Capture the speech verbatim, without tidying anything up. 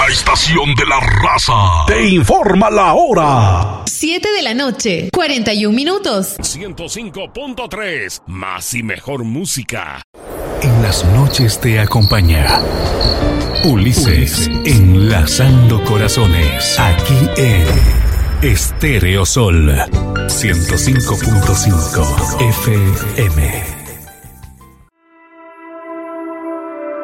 estación de la raza te informa la hora. siete de la noche, cuarenta y un minutos. ciento cinco punto tres, más y mejor música. En las noches te acompaña Ulises, Ulises. Enlazando corazones. Aquí en Estéreo Sol ciento cinco punto cinco F M.